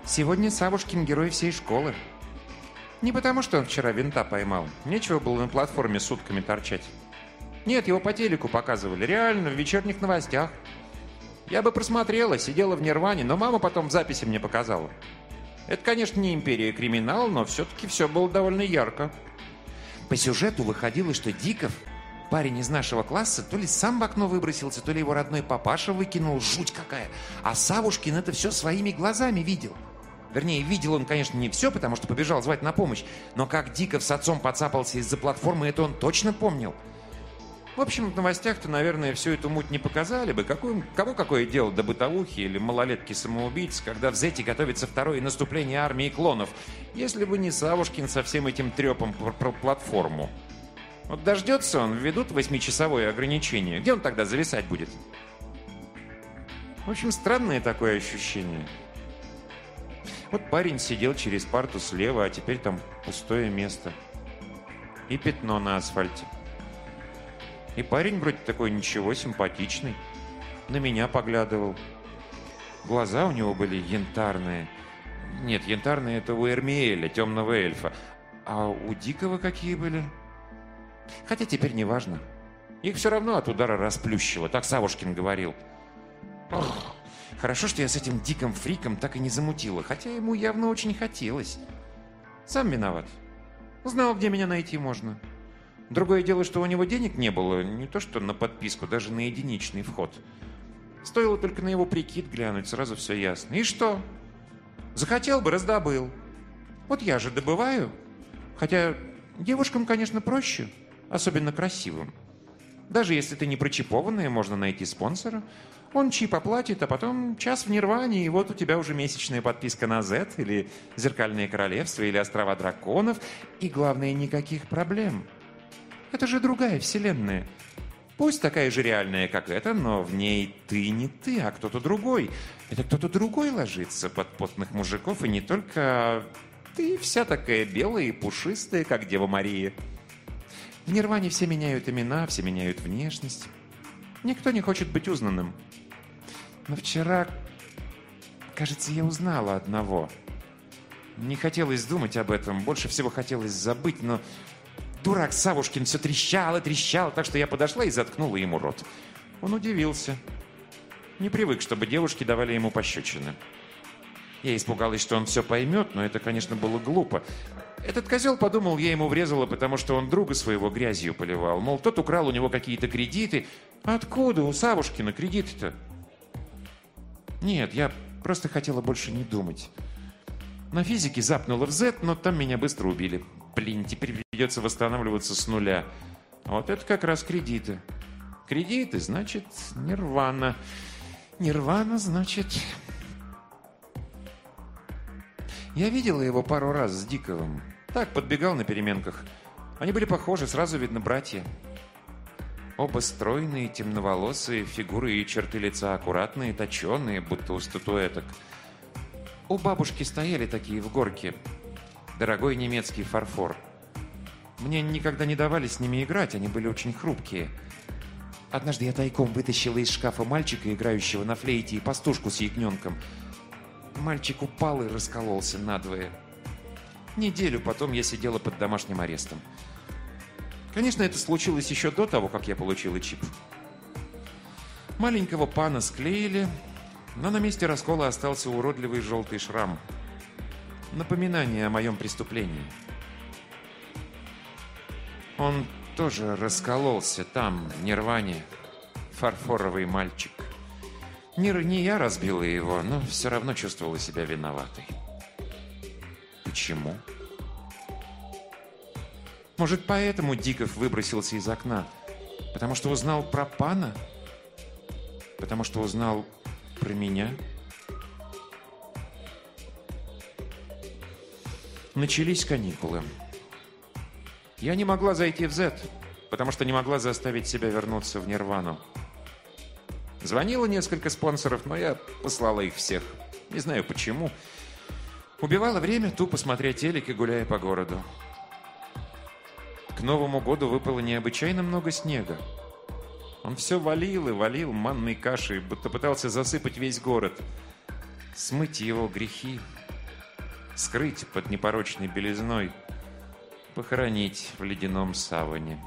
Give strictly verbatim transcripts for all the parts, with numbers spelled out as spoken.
Сегодня Савушкин герой всей школы. Не потому, что он вчера винта поймал. Нечего было на платформе сутками торчать. Нет, его по телеку показывали. Реально, в вечерних новостях. Я бы просмотрела, сидела в нирване, но мама потом в записи мне показала. Это, конечно, не империя криминал, но все-таки все было довольно ярко. По сюжету выходило, что Диков, парень из нашего класса, то ли сам в окно выбросился, то ли его родной папаша выкинул. Жуть какая. А Савушкин это все своими глазами видел. Вернее, видел он, конечно, не все, потому что побежал звать на помощь. Но как Диков с отцом подцапался из-за платформы, это он точно помнил. В общем, в новостях-то, наверное, всю эту муть не показали бы. Какое, кому какое дело до бытовухи или малолетки-самоубийц, когда в Зете готовится второе наступление армии клонов, если бы не Савушкин со всем этим трепом про, про платформу. Вот дождется он, введут восьмичасовое ограничение. Где он тогда зависать будет? В общем, странное такое ощущение. Вот парень сидел через парту слева, а теперь там пустое место. И пятно на асфальте. И парень вроде такой ничего, симпатичный. На меня поглядывал. Глаза у него были янтарные. Нет, янтарные это у Эрмиэля, темного эльфа. А у Дикого какие были? Хотя теперь не важно. Их все равно от удара расплющило, так Савушкин говорил. Ох, хорошо, что я с этим диким фриком так и не замутила, хотя ему явно очень хотелось. Сам виноват. Знал, где меня найти можно. Другое дело, что у него денег не было, не то что на подписку, даже на единичный вход. Стоило только на его прикид глянуть, сразу все ясно. И что? Захотел бы, раздобыл. Вот я же добываю. Хотя девушкам, конечно, проще, особенно красивым. Даже если ты не прочипованная, можно найти спонсора. Он чип оплатит, а потом час в нирване, и вот у тебя уже месячная подписка на Z, или Зеркальное Королевство, или Острова Драконов. И главное, никаких проблем. Это же другая вселенная. Пусть такая же реальная, как эта, но в ней ты не ты, а кто-то другой. Это кто-то другой ложится под потных мужиков, и не только ты вся такая белая и пушистая, как Дева Мария. В Нирване все меняют имена, все меняют внешность. Никто не хочет быть узнанным. Но вчера, кажется, я узнала одного. Не хотелось думать об этом, больше всего хотелось забыть, но... Дурак Савушкин все трещал и трещал, так что я подошла и заткнула ему рот. Он удивился. Не привык, чтобы девушки давали ему пощечины. Я испугалась, что он все поймет, но это, конечно, было глупо. Этот козел подумал, я ему врезала, потому что он друга своего грязью поливал. Мол, тот украл у него какие-то кредиты. Откуда у Савушкина кредиты-то? Нет, я просто хотела больше не думать. На физике запнула в Z, но там меня быстро убили. Блин, теперь придется восстанавливаться с нуля. А вот это как раз кредиты. Кредиты, значит, нирвана. Нирвана, значит... Я видела его пару раз с Диковым. Так, подбегал на переменках. Они были похожи, сразу видно братья. Оба стройные, темноволосые, фигуры и черты лица аккуратные, точеные, будто у статуэток. У бабушки стояли такие в горке. Дорогой немецкий фарфор. Мне никогда не давали с ними играть, они были очень хрупкие. Однажды я тайком вытащила из шкафа мальчика, играющего на флейте, и пастушку с ягненком. Мальчик упал и раскололся надвое. Неделю потом я сидела под домашним арестом. Конечно, это случилось еще до того, как я получила чип. Маленького пана склеили, но на месте раскола остался уродливый желтый шрам. Напоминание о моем преступлении. Он тоже раскололся там, в Нирване. Фарфоровый мальчик. Не, не я разбила его, но все равно чувствовала себя виноватой. Почему? Может, поэтому Диков выбросился из окна? Потому что узнал про пана? Потому что узнал про меня? Начались каникулы. Я не могла зайти в Z, потому что не могла заставить себя вернуться в Нирвану. Звонило несколько спонсоров, но я послала их всех. Не знаю почему. Убивала время, тупо смотря телек и гуляя по городу. К Новому году выпало необычайно много снега. Он все валил и валил манной кашей, будто пытался засыпать весь город. Смыть его грехи, скрыть под непорочной белизной, похоронить в ледяном саване.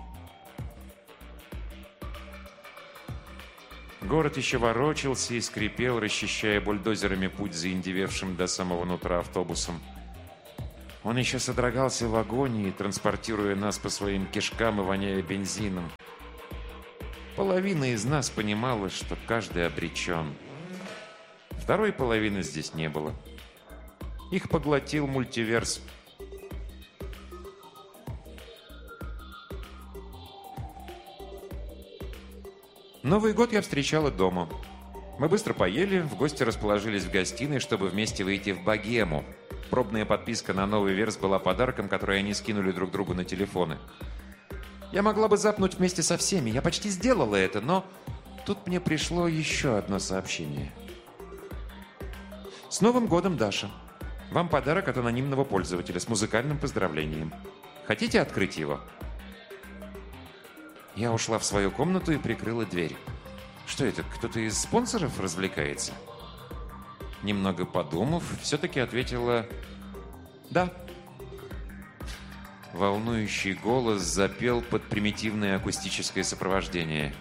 Город еще ворочался и скрипел, расчищая бульдозерами путь заиндевевшим до самого нутра автобусом. Он еще содрогался в агонии, транспортируя нас по своим кишкам и воняя бензином. Половина из нас понимала, что каждый обречен. Второй половины здесь не было. Их поглотил мультиверс. Новый год я встречала дома. Мы быстро поели, в гости расположились в гостиной, чтобы вместе выйти в богему. Пробная подписка на новый верс была подарком, который они скинули друг другу на телефоны. Я могла бы запнуть вместе со всеми, я почти сделала это, но тут мне пришло еще одно сообщение. С Новым годом, Даша! Вам подарок от анонимного пользователя с музыкальным поздравлением. Хотите открыть его? Я ушла в свою комнату и прикрыла дверь. Что это, кто-то из спонсоров развлекается? Немного подумав, все-таки ответила «да». Волнующий голос запел под примитивное акустическое сопровождение.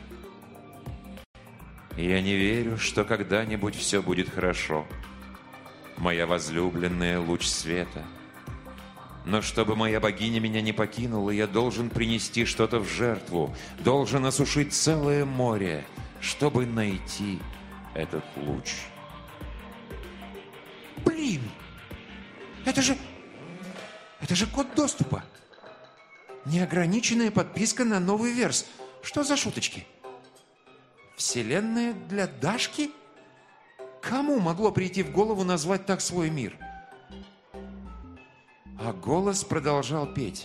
«Я не верю, что когда-нибудь все будет хорошо. Моя возлюбленная луч света. Но чтобы моя богиня меня не покинула, я должен принести что-то в жертву, должен осушить целое море, чтобы найти этот луч». Блин! Это же... Это же код доступа. Неограниченная подписка на новый верс. Что за шуточки? Вселенная для Дашки? Кому могло прийти в голову назвать так свой мир? А голос продолжал петь.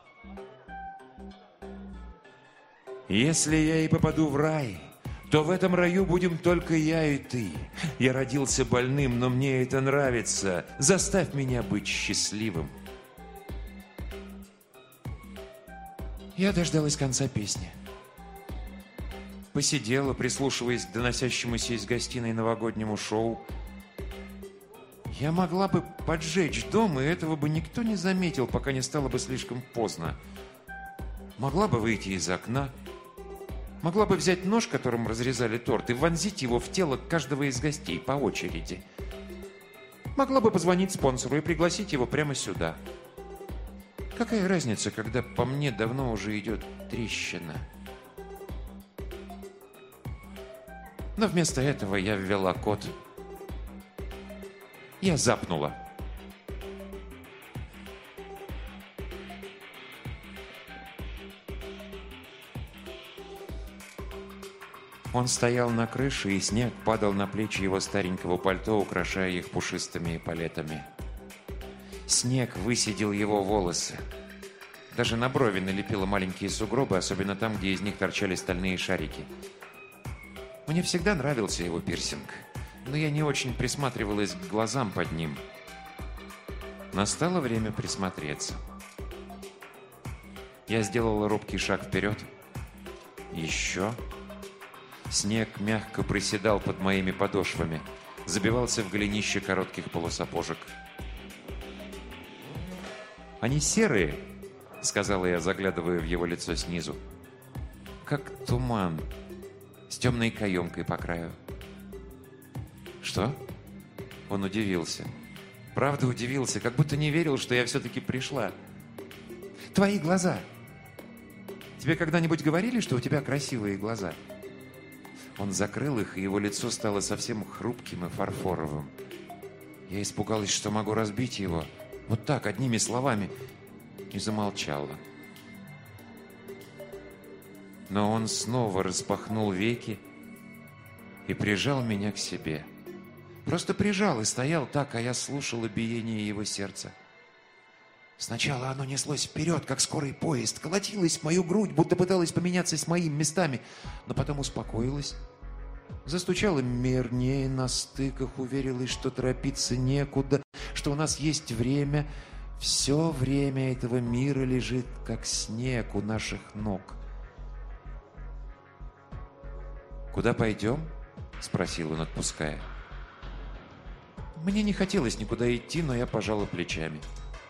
«Если я и попаду в рай, то в этом раю будем только я и ты. Я родился больным, но мне это нравится. Заставь меня быть счастливым». Я дождалась конца песни. Посидела, прислушиваясь к доносящемуся из гостиной новогоднему шоу. Я могла бы поджечь дом, и этого бы никто не заметил, пока не стало бы слишком поздно. Могла бы выйти из окна. Могла бы взять нож, которым разрезали торт, и вонзить его в тело каждого из гостей по очереди. Могла бы позвонить спонсору и пригласить его прямо сюда. Какая разница, когда по мне давно уже идет трещина? Но вместо этого я ввела код. Я запнула. Он стоял на крыше, и снег падал на плечи его старенького пальто, украшая их пушистыми эполетами. Снег высидел его волосы. Даже на брови налепило маленькие сугробы, особенно там, где из них торчали стальные шарики. Мне всегда нравился его пирсинг, но я не очень присматривалась к глазам под ним. Настало время присмотреться. Я сделала робкий шаг вперед. Еще. Снег мягко проседал под моими подошвами, забивался в голенище коротких полусапожек. «Они серые», — сказала я, заглядывая в его лицо снизу. «Как туман, с темной каемкой по краю». «Что?» Он удивился. Правда удивился, как будто не верил, что я все-таки пришла. «Твои глаза. Тебе когда-нибудь говорили, что у тебя красивые глаза?» Он закрыл их, и его лицо стало совсем хрупким и фарфоровым. Я испугалась, что могу разбить его. Вот так, одними словами. И замолчала. Но он снова распахнул веки и прижал меня к себе. Просто прижал и стоял так, а я слушала биение его сердца. Сначала оно неслось вперед, как скорый поезд, колотилось в мою грудь, будто пыталось поменяться с моими местами, но потом успокоилось. Застучало мернее на стыках, уверилась, что торопиться некуда, что у нас есть время. Все время этого мира лежит, как снег у наших ног. «Куда пойдем?» — спросил он, отпуская. Мне не хотелось никуда идти, но я пожала плечами.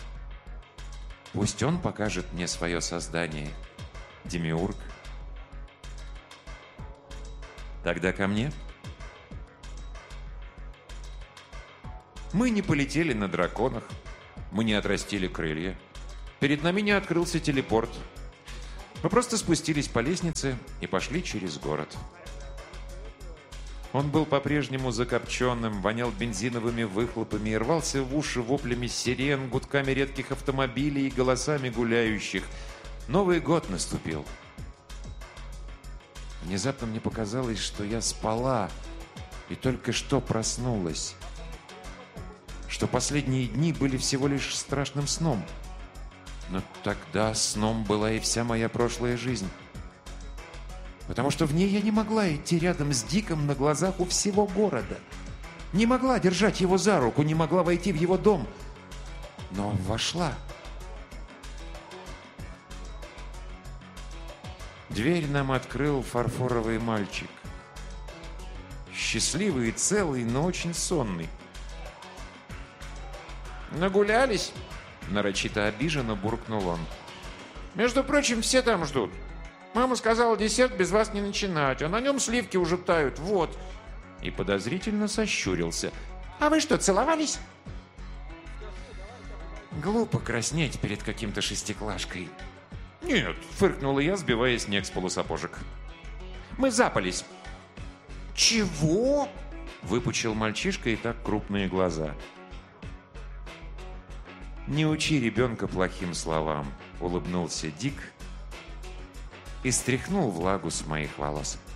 Пусть он покажет мне свое создание, Демиург. Тогда ко мне. Мы не полетели на драконах, мы не отрастили крылья. Перед нами не открылся телепорт. Мы просто спустились по лестнице и пошли через город. Он был по-прежнему закопченным, вонял бензиновыми выхлопами и рвался в уши воплями сирен, гудками редких автомобилей и голосами гуляющих. Новый год наступил. Внезапно мне показалось, что я спала и только что проснулась. Что последние дни были всего лишь страшным сном. Но тогда сном была и вся моя прошлая жизнь. Потому что в ней я не могла идти рядом с Диком на глазах у всего города. Не могла держать его за руку, не могла войти в его дом. Но вошла. Дверь нам открыл фарфоровый мальчик. Счастливый и целый, но очень сонный. «Нагулялись?» — нарочито обиженно буркнул он. «Между прочим, все там ждут. Мама сказала, десерт без вас не начинать, а на нем сливки уже тают, вот». И подозрительно сощурился. «А вы что, целовались?» Глупо краснеть перед каким-то шестиклашкой. «Нет», — фыркнула я, сбивая снег с полусапожек. «Мы запались». «Чего?» — выпучил мальчишка и так крупные глаза. «Не учи ребенка плохим словам», — улыбнулся Дик и стряхнул влагу с моих волос.